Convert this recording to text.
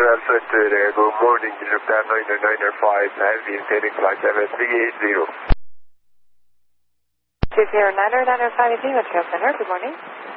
Central Center, good morning, Japan 995, have been heading flight 7380. 209er 905 Metro Center, good morning.